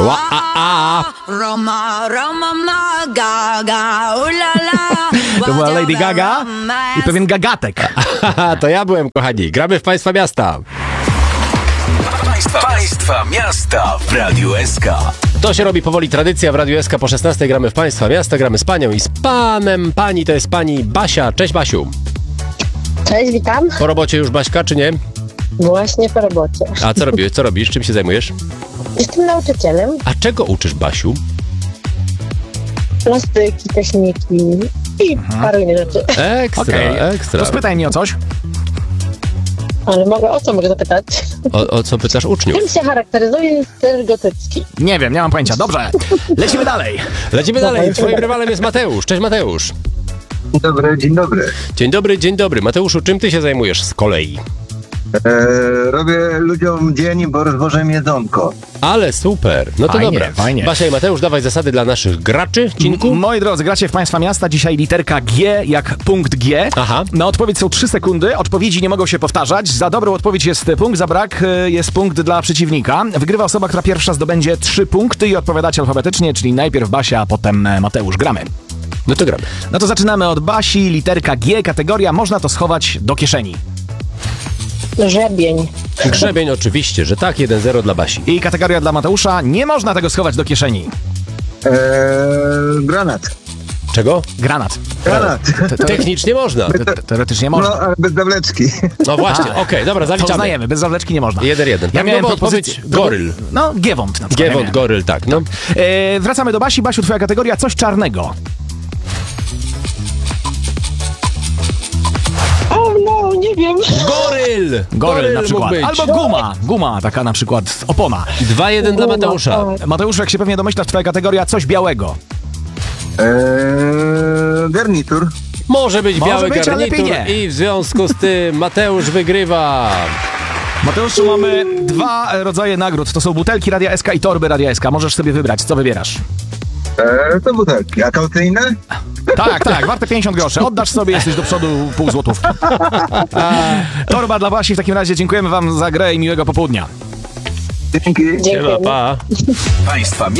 Roma, Roma, ma, Gaga, ulala. To była Lady Gaga i pewien gagatek. To ja byłem, kochani. Gramy w Państwa Miasta. Państwa Miasta w Radiu SK. To się robi powoli tradycja. W Radiu SK po 16 gramy w Państwa Miasta. Gramy z panią i z panem. Pani to jest pani Basia. Cześć, Basiu. Cześć, witam. Po robocie już, Baśka, czy nie? Właśnie po robocie. A co robisz? Co robisz? Czym się zajmujesz? Jestem nauczycielem. A czego uczysz, Basiu? Plastyki, techniki i paru innych rzeczy. Ekstra, ekstra. To spytaj mnie o coś. Ale o co mogę zapytać? O co pytasz uczniów? Czym się charakteryzuje styl gotycki? Nie wiem, nie mam pojęcia. Dobrze, lecimy dalej. Lecimy dalej. Twoim rywalem jest Mateusz. Cześć, Mateusz. Dzień dobry, dzień dobry. Dzień dobry, dzień dobry. Mateuszu, czym ty się zajmujesz z kolei? Robię ludziom dzień, bo rozwożę jedzonko. Ale super. No to Fajnie, dobra. fajnie. Basia i Mateusz, dawaj zasady dla naszych graczy. Cinku? Moi drodzy, gracie w Państwa Miasta. Dzisiaj literka G jak punkt G. Aha. Na odpowiedź są 3 sekundy. Odpowiedzi nie mogą się powtarzać. Za dobrą odpowiedź jest punkt, za brak jest punkt dla przeciwnika. Wygrywa osoba, która pierwsza zdobędzie 3 punkty i odpowiadacie alfabetycznie, czyli najpierw Basia, a potem Mateusz. Gramy. No to gramy. No to zaczynamy od Basi. Literka G, kategoria można to schować do kieszeni. Grzebień. Grzebień oczywiście, że tak. 1-0 dla Basi. I kategoria dla Mateusza. Nie można tego schować do kieszeni. Granat. Czego? Granat. Granat. Technicznie można. Teoretycznie No, można. ale bez zawleczki. No właśnie, okej, dobra, To zaliczamy. uznajemy, bez zawleczki nie można. 1-1. Ja miałem odpowiedź propozycję. goryl. No, Giewont na przykład. Giewont, ja goryl, tak. No. wracamy do Basi. Basiu, twoja kategoria coś czarnego. O no, nie wiem. Goryl! Goryl na przykład. mógł być. Albo guma. Guma, taka na przykład opona. 2-1 dla Mateusza. Mateusz, jak się pewnie domyślasz, twoja kategoria coś białego. Garnitur. Może być Może biały być, ale garnitur lepiej nie. i w związku z tym Mateusz wygrywa. Mateuszu, mamy 2 rodzaje nagród. To są butelki Radia SK i torby Radia SK. Możesz sobie wybrać, co wybierasz. To butelki. A kaucyjne? Tak, warte 50 groszy. Oddasz sobie, jesteś do przodu pół złotówki. Torba dla Basi. W takim razie dziękujemy wam za grę i miłego popołudnia. Dzięki. Dziękuję. Pa. Państwa